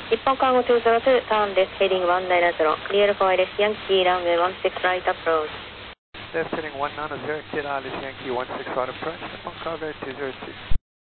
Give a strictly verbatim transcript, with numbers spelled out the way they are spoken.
日本カーゴにひゃくに、ターンです。ヘディングいちななゼロ、クリアルファイです。ヤンキーランウェイいちろくライトアプローチ。 Left heading one nine zero, Kid Alice Yankee one six right approach, Nippon Cargo two zero two.